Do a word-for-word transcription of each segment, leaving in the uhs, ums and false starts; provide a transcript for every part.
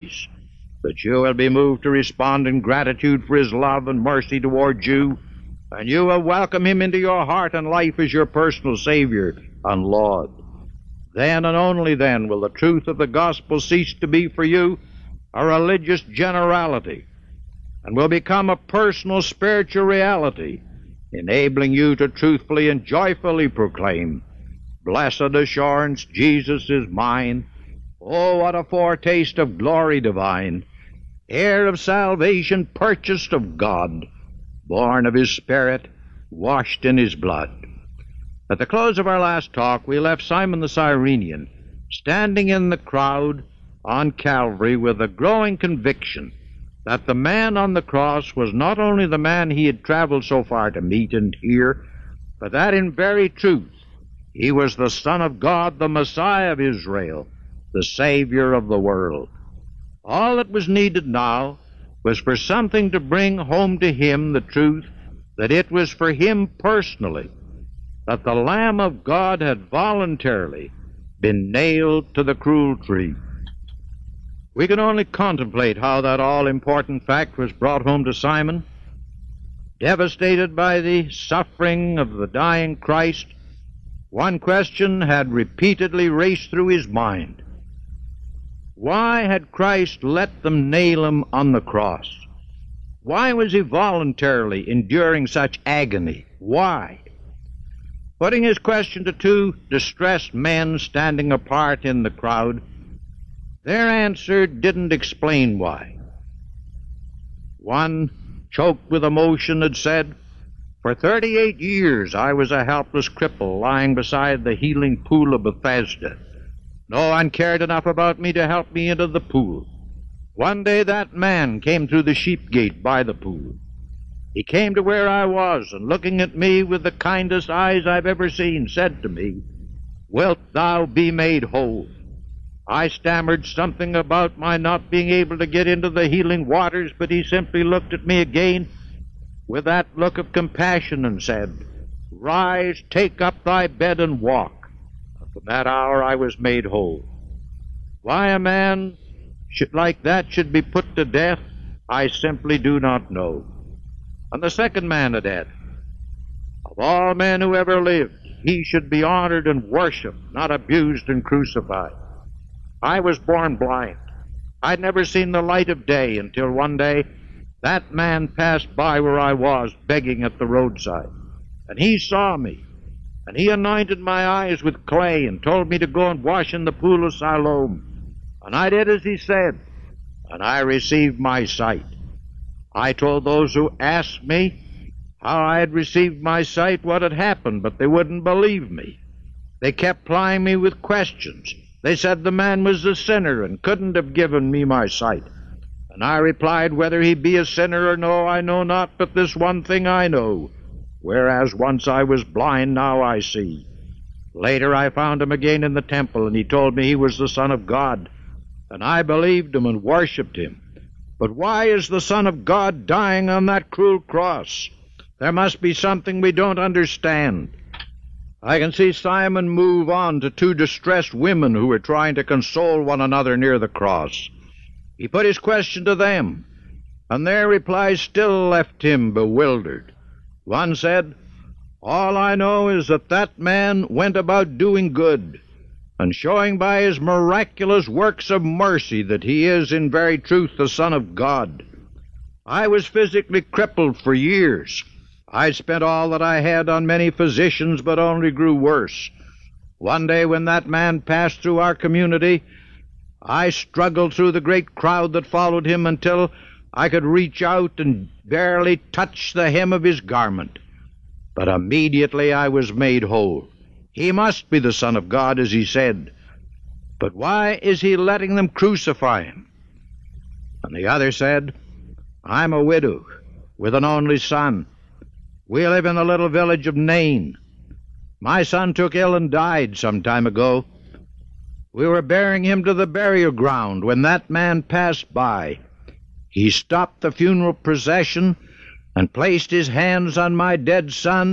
grace, that you will be moved to respond in gratitude for his love and mercy towards you, and you will welcome him into your heart and life as your personal Savior and Lord. Then and only then will the truth of the gospel cease to be for you a religious generality and will become a personal spiritual reality, enabling you to truthfully and joyfully proclaim, "Blessed assurance, Jesus is mine. Oh, what a foretaste of glory divine, heir of salvation, purchased of God, born of his Spirit, washed in his blood." At the close of our last talk, we left Simon the Cyrenian standing in the crowd on Calvary with a growing conviction that the man on the cross was not only the man he had traveled so far to meet and hear, but that in very truth he was the Son of God, the Messiah of Israel, the Savior of the world. All that was needed now was for something to bring home to him the truth that it was for him personally, that the Lamb of God had voluntarily been nailed to the cruel tree. We can only contemplate how that all-important fact was brought home to Simon. Devastated by the suffering of the dying Christ, one question had repeatedly raced through his mind. Why had Christ let them nail him on the cross? Why was he voluntarily enduring such agony? Why? Putting his question to two distressed men standing apart in the crowd, their answer didn't explain why. One, choked with emotion, had said, "For thirty-eight years I was a helpless cripple lying beside the healing pool of Bethesda. No one cared enough about me to help me into the pool. One day that man came through the sheep gate by the pool. He came to where I was, and looking at me with the kindest eyes I've ever seen, said to me, 'Wilt thou be made whole?' I stammered something about my not being able to get into the healing waters, but he simply looked at me again with that look of compassion and said, 'Rise, take up thy bed and walk.' And from that hour I was made whole. Why a man should, like that should be put to death, I simply do not know." And the second man had added, "Of all men who ever lived, he should be honored and worshipped, not abused and crucified. I was born blind. I'd never seen the light of day until one day that man passed by where I was, begging at the roadside. And he saw me, and he anointed my eyes with clay and told me to go and wash in the pool of Siloam. And I did as he said, and I received my sight. I told those who asked me how I had received my sight what had happened, but they wouldn't believe me. They kept plying me with questions. They said the man was a sinner and couldn't have given me my sight. And I replied, 'Whether he be a sinner or no, I know not, but this one thing I know. Whereas once I was blind, now I see.' Later I found him again in the temple, and he told me he was the Son of God. And I believed him and worshipped him. But why is the Son of God dying on that cruel cross? There must be something we don't understand." I can see Simon move on to two distressed women who were trying to console one another near the cross. He put his question to them, and their replies still left him bewildered. One said, "All I know is that that man went about doing good, and showing by his miraculous works of mercy that he is in very truth the Son of God. I was physically crippled for years. I spent all that I had on many physicians, but only grew worse. One day when that man passed through our community, I struggled through the great crowd that followed him until I could reach out and barely touch the hem of his garment. But immediately I was made whole. He must be the Son of God, as he said. But why is he letting them crucify him?" And the other said, "I'm a widow with an only son. We live in the little village of Nain. My son took ill and died some time ago. We were bearing him to the burial ground when that man passed by. He stopped the funeral procession and placed his hands on my dead son,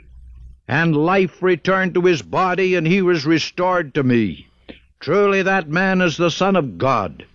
and life returned to his body, and he was restored to me. Truly that man is the Son of God.